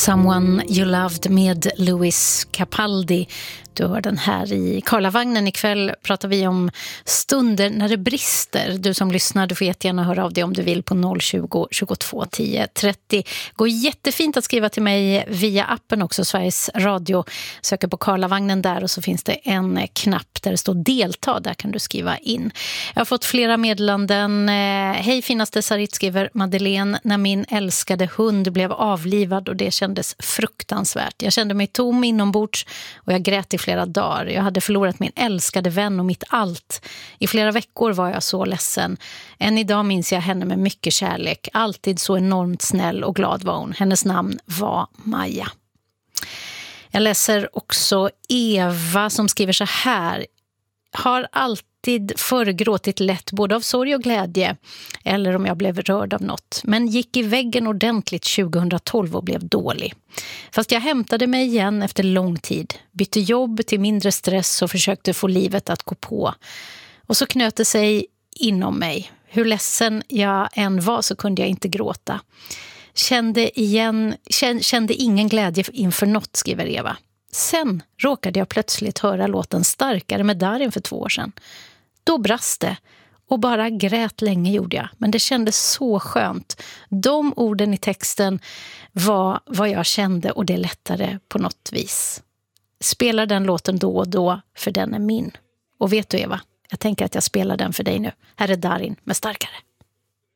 Someone You Loved med Louis Capaldi. Du hör den här i Karlavagnen. Ikväll pratar vi om stunder när det brister. Du som lyssnar, du får jättegärna höra av dig om du vill på 020 22 10 30. Går jättefint att skriva till mig via appen också, Sveriges Radio. Söker på Karlavagnen där och så finns det en knapp där det står delta. Där kan du skriva in. Jag har fått flera meddelanden. Hej finaste Sarit, skriver Madeleine. När min älskade hund blev avlivad och det kändes fruktansvärt. Jag kände mig tom inombords och jag grät i flera dagar. Jag hade förlorat min älskade vän och mitt allt. I flera veckor var jag så ledsen. Än idag minns jag henne med mycket kärlek. Alltid så enormt snäll och glad var hon. Hennes namn var Maja. Jag läser också Eva som skriver så här. Har alltid förgråtit lätt både av sorg och glädje eller om jag blev rörd av något. Men gick i väggen ordentligt 2012 och blev dålig. Fast jag hämtade mig igen efter lång tid. Bytte jobb till mindre stress och försökte få livet att gå på. Och så knöt det sig inom mig. Hur ledsen jag än var så kunde jag inte gråta. Kände ingen glädje inför något, skriver Eva. Sen råkade jag plötsligt höra låten Starkare med Darin för 2 år sedan. Då brast det och bara grät länge gjorde jag. Men det kändes så skönt. De orden i texten var vad jag kände och det lättare på något vis. Spelar den låten då och då för den är min. Och vet du Eva, jag tänker att jag spelar den för dig nu. Här är Darin med Starkare.